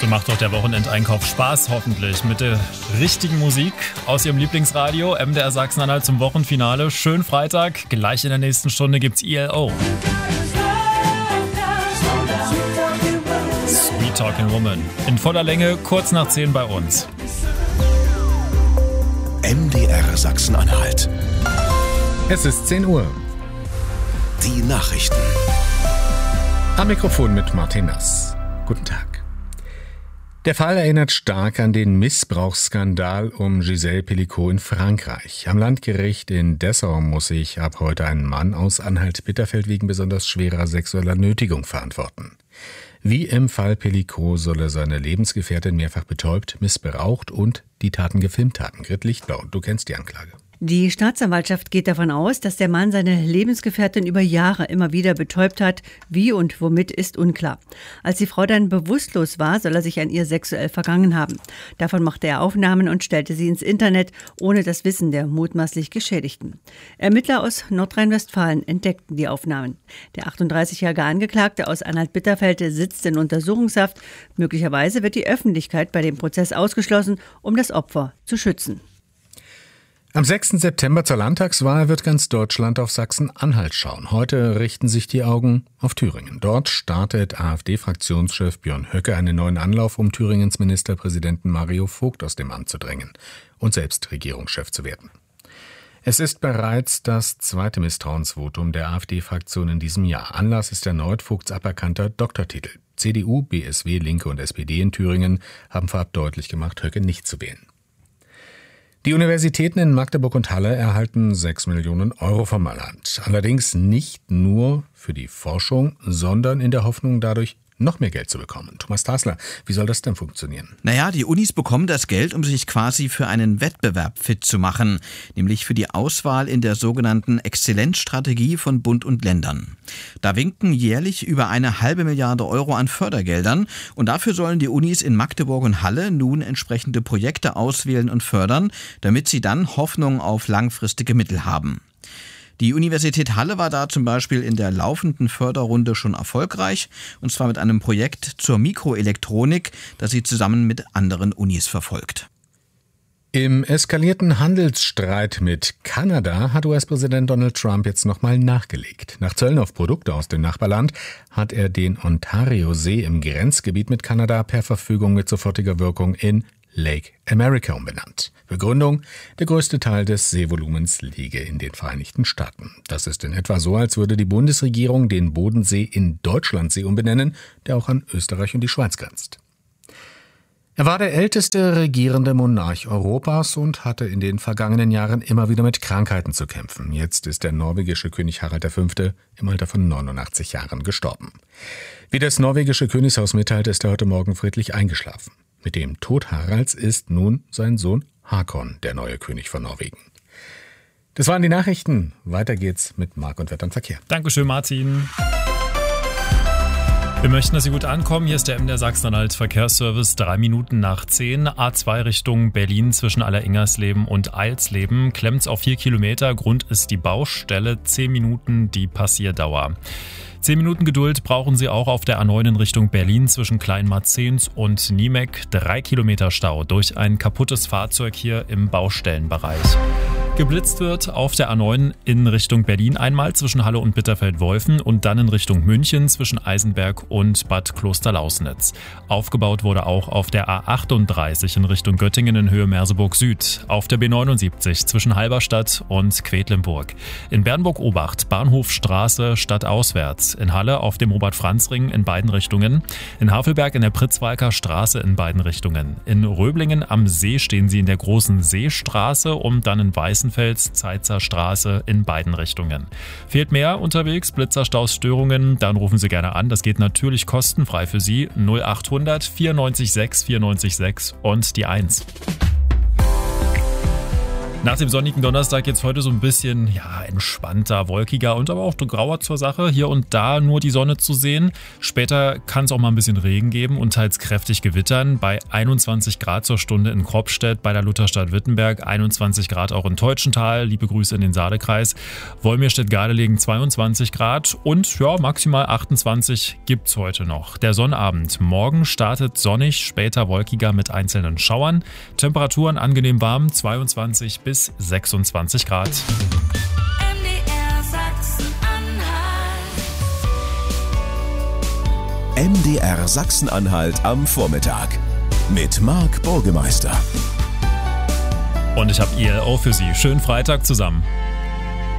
So macht doch der Wochenendeinkauf Spaß, hoffentlich. Mit der richtigen Musik aus Ihrem Lieblingsradio. MDR Sachsen-Anhalt zum Wochenfinale. Schönen Freitag. Gleich in der nächsten Stunde gibt's ELO. Sweet Talking Woman. In voller Länge, kurz nach 10 bei uns. MDR Sachsen-Anhalt. Es ist 10 Uhr. Die Nachrichten. Am Mikrofon mit Martin Nass. Guten Tag. Der Fall erinnert stark an den Missbrauchsskandal um Gisèle Pelicot in Frankreich. Am Landgericht in Dessau muss sich ab heute ein Mann aus Anhalt-Bitterfeld wegen besonders schwerer sexueller Nötigung verantworten. Wie im Fall Pelicot soll er seine Lebensgefährtin mehrfach betäubt, missbraucht und die Taten gefilmt haben. Grit Lichtblau, du kennst die Anklage. Die Staatsanwaltschaft geht davon aus, dass der Mann seine Lebensgefährtin über Jahre immer wieder betäubt hat. Wie und womit ist unklar. Als die Frau dann bewusstlos war, soll er sich an ihr sexuell vergangen haben. Davon machte er Aufnahmen und stellte sie ins Internet, ohne das Wissen der mutmaßlich Geschädigten. Ermittler aus Nordrhein-Westfalen entdeckten die Aufnahmen. Der 38-jährige Angeklagte aus Anhalt-Bitterfeld sitzt in Untersuchungshaft. Möglicherweise wird die Öffentlichkeit bei dem Prozess ausgeschlossen, um das Opfer zu schützen. Am 6. September zur Landtagswahl wird ganz Deutschland auf Sachsen-Anhalt schauen. Heute richten sich die Augen auf Thüringen. Dort startet AfD-Fraktionschef Björn Höcke einen neuen Anlauf, um Thüringens Ministerpräsidenten Mario Vogt aus dem Amt zu drängen und selbst Regierungschef zu werden. Es ist bereits das zweite Misstrauensvotum der AfD-Fraktion in diesem Jahr. Anlass ist erneut Vogts aberkannter Doktortitel. CDU, BSW, Linke und SPD in Thüringen haben vorab deutlich gemacht, Höcke nicht zu wählen. Die Universitäten in Magdeburg und Halle erhalten 6 Millionen Euro vom Land. Allerdings nicht nur für die Forschung, sondern in der Hoffnung, dadurch noch mehr Geld zu bekommen. Thomas Tasler, wie soll das denn funktionieren? Die Unis bekommen das Geld, um sich quasi für einen Wettbewerb fit zu machen, nämlich für die Auswahl in der sogenannten Exzellenzstrategie von Bund und Ländern. Da winken jährlich über 1,5 Milliarde Euro an Fördergeldern und dafür sollen die Unis in Magdeburg und Halle nun entsprechende Projekte auswählen und fördern, damit sie dann Hoffnung auf langfristige Mittel haben. Die Universität Halle war da zum Beispiel in der laufenden Förderrunde schon erfolgreich, und zwar mit einem Projekt zur Mikroelektronik, das sie zusammen mit anderen Unis verfolgt. Im eskalierten Handelsstreit mit Kanada hat US-Präsident Donald Trump jetzt nochmal nachgelegt. Nach Zöllen auf Produkte aus dem Nachbarland hat er den Ontario-See im Grenzgebiet mit Kanada per Verfügung mit sofortiger Wirkung in Lake America umbenannt. Begründung: der größte Teil des Seevolumens liege in den Vereinigten Staaten. Das ist in etwa so, als würde die Bundesregierung den Bodensee in Deutschlandsee umbenennen, der auch an Österreich und die Schweiz grenzt. Er war der älteste regierende Monarch Europas und hatte in den vergangenen Jahren immer wieder mit Krankheiten zu kämpfen. Jetzt ist der norwegische König Harald V. im Alter von 89 Jahren gestorben. Wie das norwegische Königshaus mitteilt, ist er heute Morgen friedlich eingeschlafen. Mit dem Tod Haralds ist nun sein Sohn Hakon der neue König von Norwegen. Das waren die Nachrichten. Weiter geht's mit Marc und Wetter und Verkehr. Dankeschön, Martin. Wir möchten, dass Sie gut ankommen. Hier ist der MDR Sachsen-Anhalt Verkehrsservice. 3 Minuten nach 10. A2 Richtung Berlin zwischen Alleringersleben und Eilsleben. Klemmt's auf 4 Kilometer. Grund ist die Baustelle. 10 Minuten die Passierdauer. 10 Minuten Geduld brauchen Sie auch auf der A9 in Richtung Berlin zwischen Kleinmarzens und Niemek. 3 Kilometer Stau durch ein kaputtes Fahrzeug hier im Baustellenbereich. Geblitzt wird auf der A9 in Richtung Berlin einmal zwischen Halle und Bitterfeld-Wolfen und dann in Richtung München zwischen Eisenberg und Bad Klosterlausnitz. Aufgebaut wurde auch auf der A38 in Richtung Göttingen in Höhe Merseburg Süd, auf der B79 zwischen Halberstadt und Quedlinburg. In Bernburg-Obacht Bahnhofstraße stadtauswärts, in Halle auf dem Robert-Franz-Ring in beiden Richtungen, in Havelberg in der Pritzwalker Straße in beiden Richtungen. In Röblingen am See stehen Sie in der großen Seestraße und dann in Weißenfels Zeitzer Straße in beiden Richtungen. Fehlt mehr unterwegs, Blitzerstaus, Störungen, dann rufen Sie gerne an. Das geht natürlich kostenfrei für Sie. 0800 94 6 94 6 und die 1. Nach dem sonnigen Donnerstag jetzt heute so ein bisschen entspannter, wolkiger und aber auch grauer zur Sache. Hier und da nur die Sonne zu sehen. Später kann es auch mal ein bisschen Regen geben und teils kräftig gewittern. Bei 21 Grad zur Stunde in Kropstedt bei der Lutherstadt Wittenberg, 21 Grad auch in Teutschenthal. Liebe Grüße in den Saalekreis. Wolmirstedt-Gardelegen 22 Grad und maximal 28 gibt's heute noch. Der Sonnabend. Morgen startet sonnig, später wolkiger mit einzelnen Schauern. Temperaturen angenehm warm, 22 bis 26 Grad. MDR Sachsen-Anhalt am Vormittag mit Marc Burgemeister. Und ich habe ELO für Sie. Schönen Freitag zusammen.